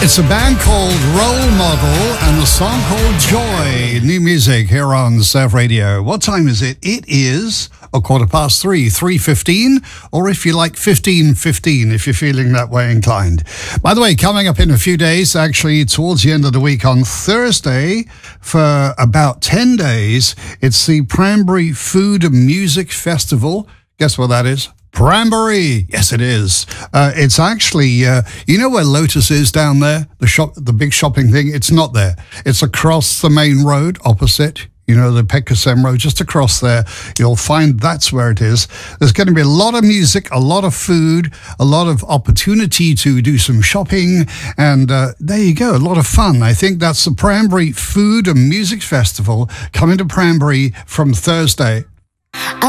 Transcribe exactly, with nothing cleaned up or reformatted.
It's a band called Role Model and a song called Joy. New music here on Surf Radio. What time is it? It is a quarter past three, three fifteen, or if you like, fifteen fifteen, if you're feeling that way inclined. By the way, coming up in a few days, actually towards the end of the week on Thursday, for about ten days, it's the Prambury Food and Music Festival. Guess what that is? Prambury. Yes, it is. Uh, it's actually, uh, you know where Lotus is down there? The shop, the big shopping thing? It's not there. It's across the main road opposite, you know, the Pekasem Road, just across there. You'll find that's where it is. There's going to be a lot of music, a lot of food, a lot of opportunity to do some shopping. And uh, there you go, a lot of fun. I think that's the Prambury Food and Music Festival coming to Prambury from Thursday. I